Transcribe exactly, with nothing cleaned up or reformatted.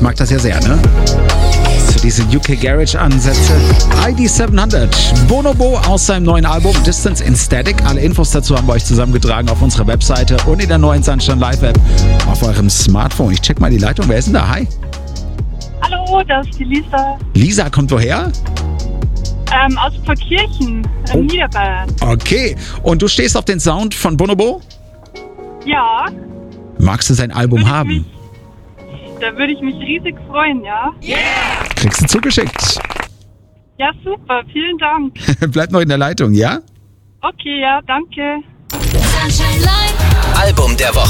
Ich mag das ja sehr, ne? So diese U K Garage Ansätze. I D siebenhundert. Bonobo aus seinem neuen Album Distance in Static. Alle Infos dazu haben wir euch zusammengetragen auf unserer Webseite und in der neuen Sunshine Live App auf eurem Smartphone. Ich check mal die Leitung. Wer ist denn da? Hi. Hallo, das ist die Lisa. Lisa kommt woher? Ähm, aus Pfarrkirchen, in Oh. Niederbayern. Okay. Und du stehst auf den Sound von Bonobo? Ja, Magst du sein Album Würde ich haben? mich- da würde ich mich riesig freuen, ja? Kriegst du zugeschickt. Ja, super, vielen Dank. Bleib noch in der Leitung, ja? Okay, ja, danke. Sunshine Live. Album der Woche.